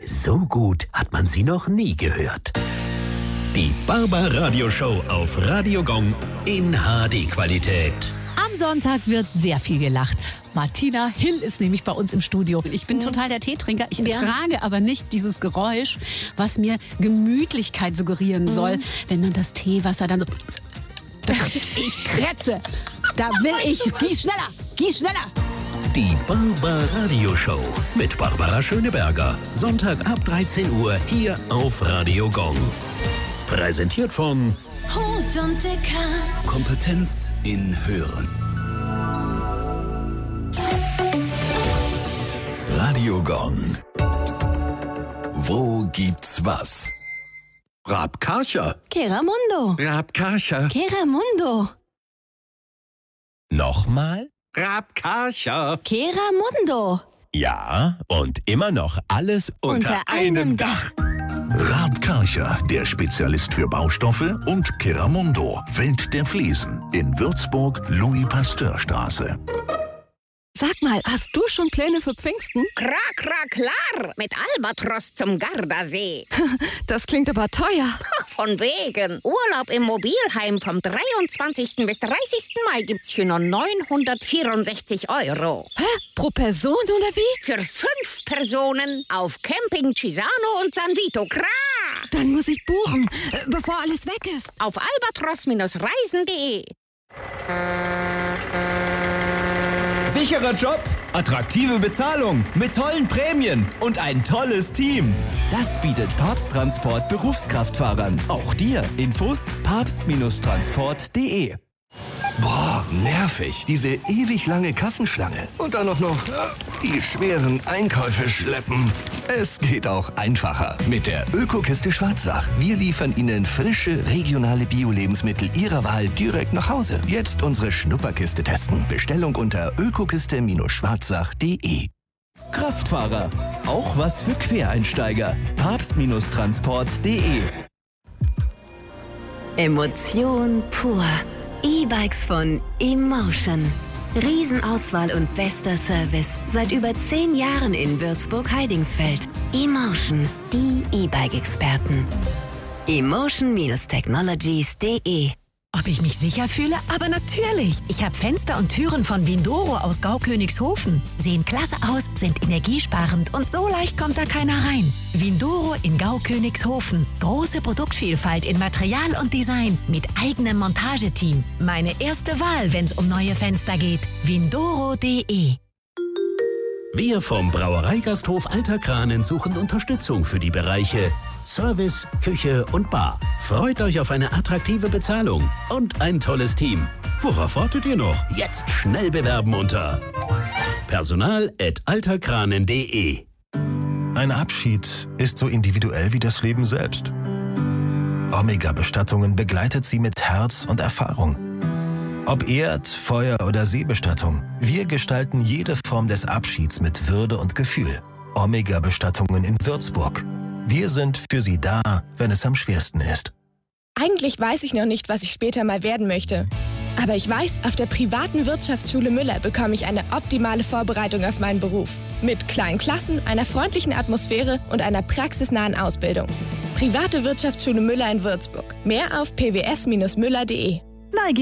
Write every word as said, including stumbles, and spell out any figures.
So gut hat man sie noch nie gehört. Die Barbaradio-Show auf Radio Gong in H D-Qualität. Am Sonntag wird sehr viel gelacht. Martina Hill ist nämlich bei uns im Studio. Ich bin total der Teetrinker. Ich ertrage ja. aber nicht dieses Geräusch, was mir Gemütlichkeit suggerieren mhm. soll, wenn dann das Teewasser dann so... Ich krätze. Da will ich... Gieß schneller! Gieß schneller! Die Barbaradio-Show mit Barbara Schöneberger. Sonntag ab dreizehn Uhr hier auf Radio Gong. Präsentiert von Hut und Deckard. Kompetenz in Hören. Radio Gong. Wo gibt's was? Rabkarcher. Keramundo. Rabkarcher. Keramundo. Nochmal? Rabkarcher. Keramundo. Ja, und immer noch alles unter, Unter einem Dach. Rabkarcher, der Spezialist für Baustoffe, und Keramundo, Welt der Fliesen, in Würzburg, Louis-Pasteur-Straße. Sag mal, hast du schon Pläne für Pfingsten? Klar, klar, klar. Mit Albatros zum Gardasee. Das klingt aber teuer. Von wegen. Urlaub im Mobilheim vom dreiundzwanzigsten bis dreißigsten Mai gibt's für nur neunhundertvierundsechzig Euro. Hä? Pro Person oder wie? Für fünf Personen auf Camping Cisano und San Vito. Klar. Dann muss ich buchen, äh, bevor alles weg ist. Auf albatros Bindestrich reisen punkt de. Sicherer Job, attraktive Bezahlung mit tollen Prämien und ein tolles Team. Das bietet Papst Transport Berufskraftfahrern. Auch dir. Infos papst Transport punkt de. Boah, nervig. Diese ewig lange Kassenschlange. Und dann auch noch äh, die schweren Einkäufe schleppen. Es geht auch einfacher. Mit der Ökokiste Schwarzach. Wir liefern Ihnen frische, regionale Bio-Lebensmittel Ihrer Wahl direkt nach Hause. Jetzt unsere Schnupperkiste testen. Bestellung unter ökokiste Schwarzach punkt de. Kraftfahrer. Auch was für Quereinsteiger. papst Transport punkt de. Emotion pur. E-Bikes von Emotion. Riesenauswahl und bester Service. Seit über zehn Jahren in Würzburg-Heidingsfeld. Emotion, die E-Bike-Experten. emotion Technologies punkt de. Ob ich mich sicher fühle? Aber natürlich. Ich habe Fenster und Türen von Windoro aus Gaukönigshofen. Sehen klasse aus, sind energiesparend und so leicht kommt da keiner rein. Windoro in Gaukönigshofen. Große Produktvielfalt in Material und Design mit eigenem Montageteam. Meine erste Wahl, wenn es um neue Fenster geht. Windoro punkt de. Wir vom Brauereigasthof Alter Kranen suchen Unterstützung für die Bereiche Service, Küche und Bar. Freut euch auf eine attraktive Bezahlung und ein tolles Team. Worauf wartet ihr noch? Jetzt schnell bewerben unter personal at alterkranen punkt de. Ein Abschied ist so individuell wie das Leben selbst. Omega-Bestattungen begleitet sie mit Herz und Erfahrung. Ob Erd-, Feuer- oder Seebestattung, wir gestalten jede Form des Abschieds mit Würde und Gefühl. Omega-Bestattungen in Würzburg. Wir sind für Sie da, wenn es am schwersten ist. Eigentlich weiß ich noch nicht, was ich später mal werden möchte. Aber ich weiß, auf der privaten Wirtschaftsschule Müller bekomme ich eine optimale Vorbereitung auf meinen Beruf. Mit kleinen Klassen, einer freundlichen Atmosphäre und einer praxisnahen Ausbildung. Private Wirtschaftsschule Müller in Würzburg. Mehr auf p w s Bindestrich müller punkt de.